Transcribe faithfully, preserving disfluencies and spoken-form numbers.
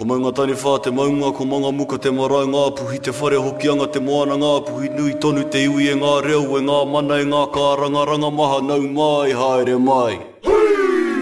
mai ngā tani whā te maunga, ko manga muka te marae ngā puhi, te whare hokianga te moana ngā puhi, nui tonu te iwi e ngā reo, e ngā mana e ngā kāranga, ranga maha nau mai, haere mai.